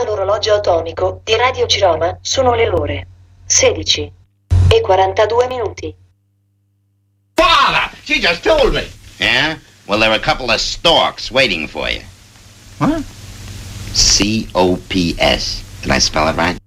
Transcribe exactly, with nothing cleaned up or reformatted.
Dall'orologio atomico di Radio Ciroma sono le ore sedici e quarantadue minuti. Father! She just told me! Yeah? Well, there are a couple of storks waiting for you. What? C O P S. Did I spell it right?